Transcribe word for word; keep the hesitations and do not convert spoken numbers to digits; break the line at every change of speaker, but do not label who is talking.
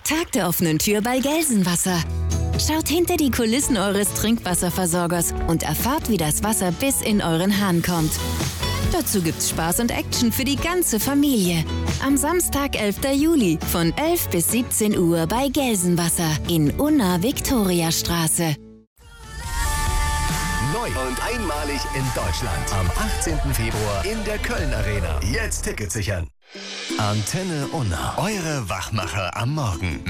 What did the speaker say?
Tag der offenen Tür bei Gelsenwasser. Schaut hinter die Kulissen eures Trinkwasserversorgers und erfahrt, wie das Wasser bis in euren Hahn kommt. Dazu gibt's Spaß und Action für die ganze Familie. Am Samstag, elften Juli von elf bis siebzehn Uhr bei Gelsenwasser in Unna-Viktoriastraße.
Neu und einmalig in Deutschland. Am achtzehnten Februar in der Köln Arena. Jetzt Tickets sichern. Antenne Unna. Eure Wachmacher am Morgen.